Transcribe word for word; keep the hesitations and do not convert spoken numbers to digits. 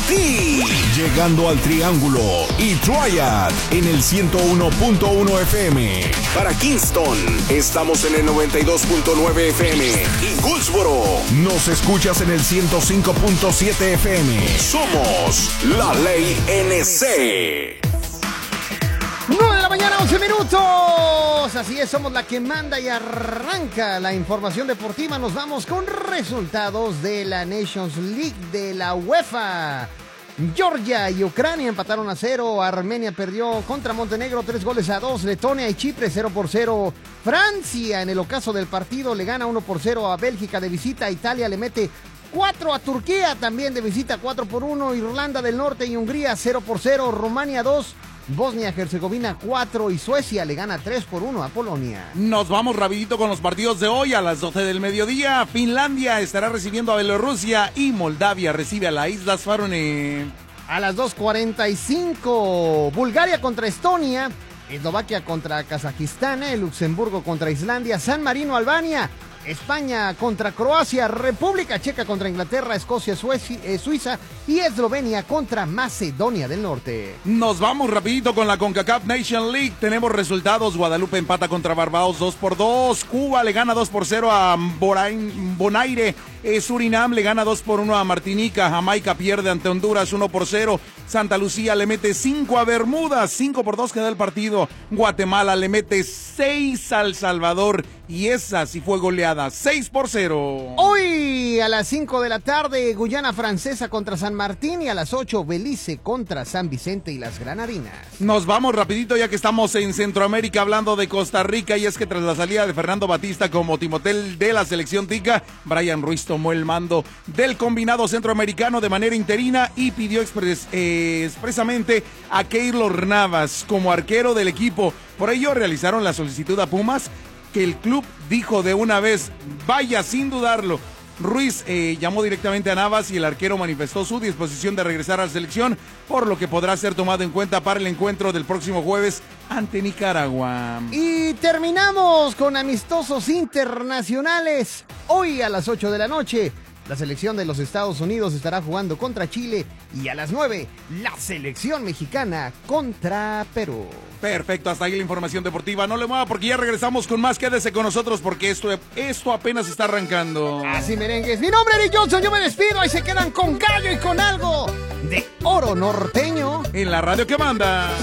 ti. Llegando al Triángulo y Triad en el ciento uno punto uno F M. Para Kingston, estamos en el noventa y dos punto nueve F M. Y Goldsboro, nos escuchas en el ciento cinco punto siete F M. Somos La Ley N C. nueve de la mañana, once minutos. Así es, somos la que manda y arranca la información deportiva. Nos vamos con resultados de la Nations League de la UEFA. Georgia y Ucrania empataron a cero. Armenia perdió contra Montenegro tres goles a dos. Letonia y Chipre cero por cero. Francia, en el ocaso del partido, le gana uno por cero a Bélgica de visita. Italia le mete cuatro a Turquía, también de visita cuatro por uno. Irlanda del Norte y Hungría cero por cero. Rumania dos. Bosnia-Herzegovina cuatro y Suecia le gana tres por uno a Polonia. Nos vamos rapidito con los partidos de hoy. A las doce del mediodía, Finlandia estará recibiendo a Bielorrusia y Moldavia recibe a las Islas Faroe. A las dos cuarenta y cinco, Bulgaria contra Estonia, Eslovaquia contra Kazajistán, Luxemburgo contra Islandia, San Marino, Albania, España contra Croacia, República Checa contra Inglaterra, Escocia, Suecia, eh, Suiza y Eslovenia contra Macedonia del Norte. Nos vamos rapidito con la CONCACAF Nation League. Tenemos resultados. Guadalupe empata contra Barbados dos por dos. Cuba le gana dos por cero a Borain, Bonaire. Eh, Surinam le gana dos por uno a Martinica. Jamaica pierde ante Honduras uno por cero. Santa Lucía le mete cinco a Bermudas. cinco por dos queda el partido. Guatemala le mete seis al Salvador. Y esa sí fue goleada. seis por cero. Hoy a las cinco de la tarde, Guyana Francesa contra San Martín. Y a las ocho, Belice contra San Vicente y las Granadinas. Nos vamos rapidito ya que estamos en Centroamérica hablando de Costa Rica. Y es que tras la salida de Fernando Batista como timotel de la selección tica, Brian Ruiz tomó el mando del combinado centroamericano de manera interina y pidió expres, eh, expresamente a Keylor Navas como arquero del equipo. Por ello realizaron la solicitud a Pumas, que el club dijo de una vez, vaya sin dudarlo. Ruiz eh, llamó directamente a Navas y el arquero manifestó su disposición de regresar a la selección, por lo que podrá ser tomado en cuenta para el encuentro del próximo jueves ante Nicaragua. Y terminamos con amistosos internacionales. Hoy a las ocho de la noche, la selección de los Estados Unidos estará jugando contra Chile y a las nueve, la selección mexicana contra Perú. Perfecto, hasta ahí la información deportiva. No le mueva porque ya regresamos con más. Quédese con nosotros porque esto, esto apenas está arrancando. Así merengues. Mi nombre es Eric Johnson, yo me despido. Ahí se quedan con Gallo y con algo de oro norteño. En la radio que manda.